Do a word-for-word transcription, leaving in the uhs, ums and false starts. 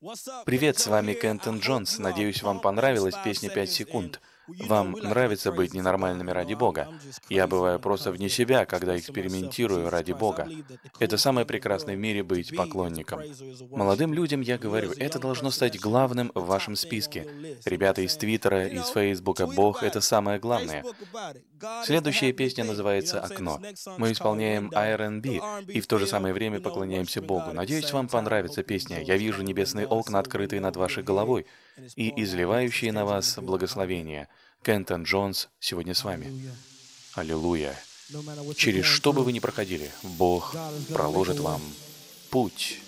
Привет, с вами Кентон Джонс. Надеюсь, вам понравилась песня «Пять секунд». Вам нравится быть ненормальными ради Бога? Я бываю просто вне себя, когда экспериментирую ради Бога. Это самое прекрасное в мире быть поклонником. Молодым людям я говорю, это должно стать главным в вашем списке. Ребята из Твиттера, из Фейсбука, Бог — это самое главное. Следующая песня называется «Окно». Мы исполняем ар энд би и в то же самое время поклоняемся Богу. Надеюсь, вам понравится песня «Я вижу небесные окна, открытые над вашей головой, и изливающие на вас благословения». Кентон Джонс сегодня с вами. Аллилуйя. Через что бы вы ни проходили, Бог проложит вам путь.